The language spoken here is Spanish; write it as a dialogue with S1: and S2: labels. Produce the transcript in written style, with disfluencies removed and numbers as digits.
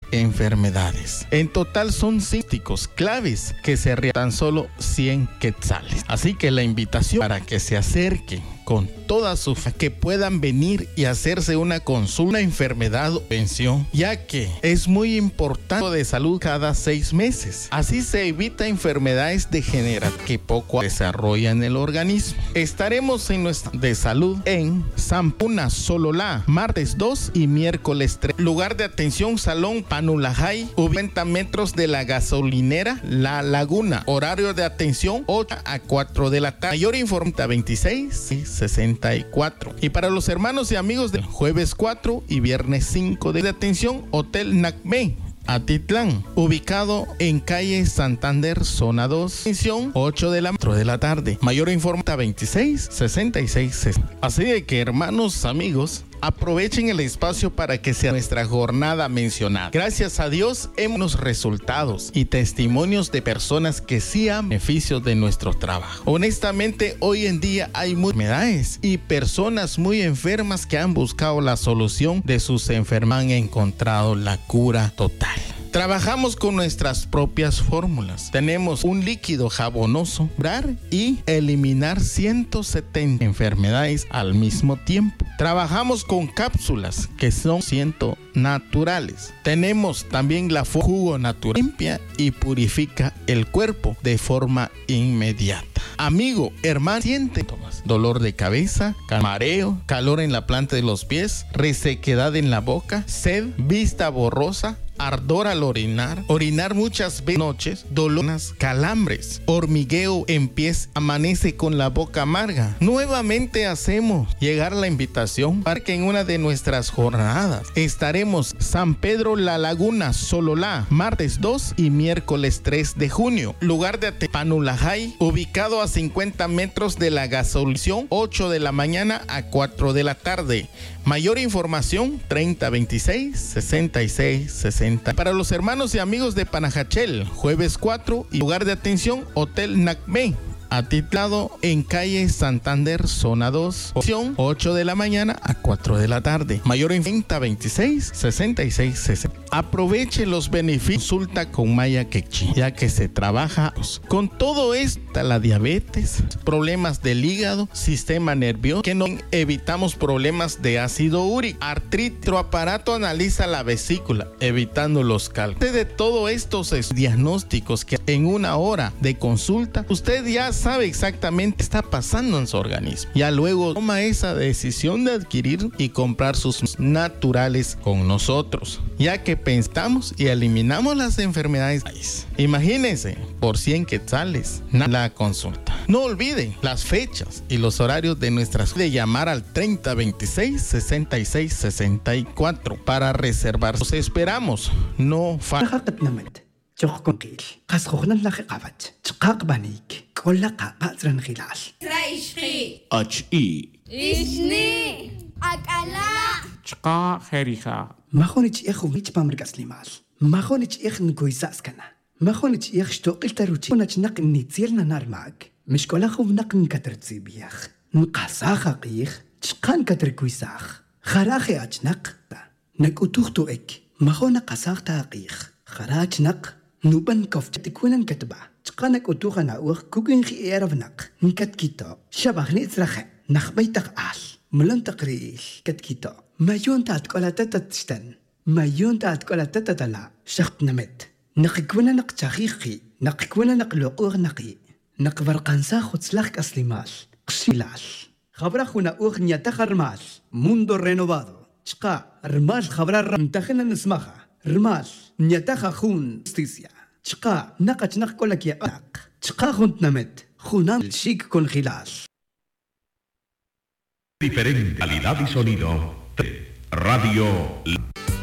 S1: enfermedades. En total son císticos claves que se tan solo 100 quetzales. Así que la invitación para que se acerquen con toda su fe, que puedan venir y hacerse una consulta, una enfermedad o pensión, ya que es muy importante de salud cada 6 meses. Así se evita enfermedades degenerativas que poco desarrollan en el organismo. Estaremos en nuestra de salud en Sampuna, Sololá, martes 2 y miércoles 3. Lugar de atención, Salón Panulajay, 90 metros de la gasolinera La Laguna. Horario de atención 8 a 4 de la tarde. Mayor información 26 y 64. Y para los hermanos y amigos de jueves 4 y viernes 5 de atención, Hotel Nacme, Atitlán, ubicado en calle Santander, zona 2, atención 8 de la tarde. Mayor información 26 66 60. Así de que, hermanos, amigos, aprovechen el espacio para que sea nuestra jornada mencionada. Gracias a Dios hemos resultados y testimonios de personas que sí han beneficios de nuestro trabajo. Honestamente, hoy en día hay muchas enfermedades y personas muy enfermas que han buscado la solución de sus enfermedades, han encontrado la cura total. Trabajamos con nuestras propias fórmulas. Tenemos un líquido jabonoso, y eliminar 170 enfermedades al mismo tiempo. Trabajamos con cápsulas que son 100 naturales. Tenemos también la jugo natural, limpia y purifica el cuerpo de forma inmediata. Amigo, hermano, siente dolor de cabeza, mareo, calor en la planta de los pies, resequedad en la boca, sed, vista borrosa, ardor al orinar muchas veces noches, dolores, calambres, hormigueo en pies, amanece con la boca amarga. Nuevamente hacemos llegar la invitación para que en una de nuestras jornadas estaremos San Pedro La Laguna, Sololá, martes 2 y miércoles 3 de junio. Lugar de Panulajay, ubicado a 50 metros de la gasolinera, 8 de la mañana a 4 de la tarde. Mayor información 3026 66 60. Para los hermanos y amigos de Panajachel, jueves 4 y lugar de atención Hotel Nacme, atitlado en calle Santander, zona 2, opción 8 de la mañana a 4 de la tarde. Mayor en 26 66 60. Aproveche los beneficios. Consulta con Maya Quechi, ya que se trabaja con todo esto, la diabetes, problemas del hígado, sistema nervioso, que no evitamos problemas de ácido úrico, artritis. Nuestro aparato analiza la vesícula, evitando los cálculos. De todos estos diagnósticos que en una hora de consulta, usted ya sabe exactamente qué está pasando en su organismo. Ya luego toma esa decisión de adquirir y comprar sus naturales con nosotros, ya que pensamos y eliminamos las enfermedades. Imagínense, por 100 quetzales, la consulta. No olviden las fechas y los horarios de nuestras de llamar al 3026 66 64 para reservar. Los esperamos. No falta.
S2: ماخونيش إخو هيج بامرك أسليمال ماخونيش إخ نكويساس كنا ماخونيش إخ شتوقل تروتشي وناش نق نيتيرنا نار معك مش كل أخو نق نكترتسي بيخ نقاساخ قيخ تشقان كتر كويساخ خراخي أجنق نك أتوختو إك ماخونا قاساخ تاقيخ خراج نق نوبن كوف تكونا كتبع تشقانك أتوخا نعوخ كوكين خي إيرف نق نكت كيتو شبخ نيترخ نخبيتك آل ملن تقريش كت كيتو ما يون تاتكولا تتتشتن ما يون تاتكولا تتتلا شخت نمت نقكونا نق تخيخي نقكونا نقلوقوغ نقي نقبرقانسا خدسلاخ أسليمال قشيلال خبرخونا أوغ نيتخرمال موندو رينوفادو شقا رمال خبر نتخنا نسمخا رمال نيتخا خون ستيسيا شقا نقش نقكولك يا أق شقا خونت نمت خونام الشيك كون خلال
S3: Diferente calidad y sonido. Radio